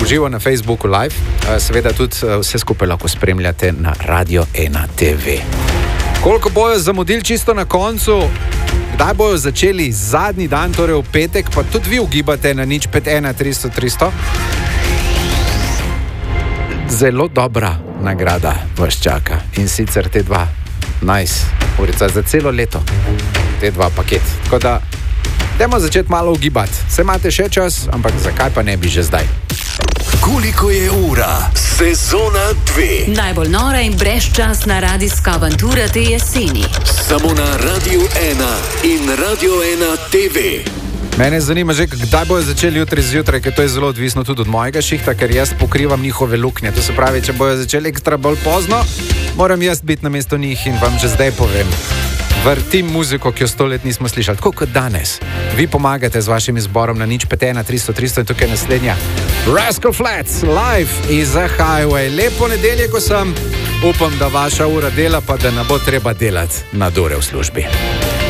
uživo na Facebooku live, seveda tudi vse skupaj lahko spremljate na Radio 1 TV. Koliko bojo zamudili čisto na koncu, kdaj bojo začeli zadnji dan, torej v petek, pa tudi vi ugibate na 051 300 300. Zelo dobra nagrada vas čaka in sicer te dva urica za celo leto, te dva paket. Tako da, dajmo začeti malo ugibati. Se imate še čas, ampak zakaj pa ne bi že zdaj? Koliko je ura? Sezona 2. Najbolj nora in brezčasna radijska avantura te jeseni. Samo na Radio 1 in Radio 1 TV. Mene zanima že, kdaj bojo začeli jutri zjutraj, ker to je zelo odvisno tudi od mojega šihta, ker jaz pokrivam njihove luknje. To se pravi, če bojo začeli ekstra bolj pozno, moram jaz biti namesto njih in vam že zdaj povem. Vrtim muziko, ki jo 100 let nismo slišali, tako kot danes. Vi pomagate z vašim izborom na 051 300 300 in tukaj naslednja Rascal Flatts, live iz The Highway. Lepo nedelje, ko sem. Upam, da vaša ura dela, pa da ne bo treba delati na dure v službi.